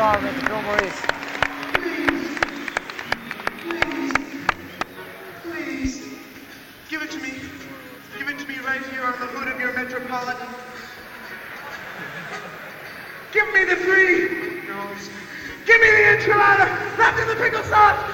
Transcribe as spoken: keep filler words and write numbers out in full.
Marvin, no worries. Please, give it to me. Give it to me right here on the hood of your Metropolitan. Give me the three. No. Give me the enchilada. Wrapped in the pickle sauce.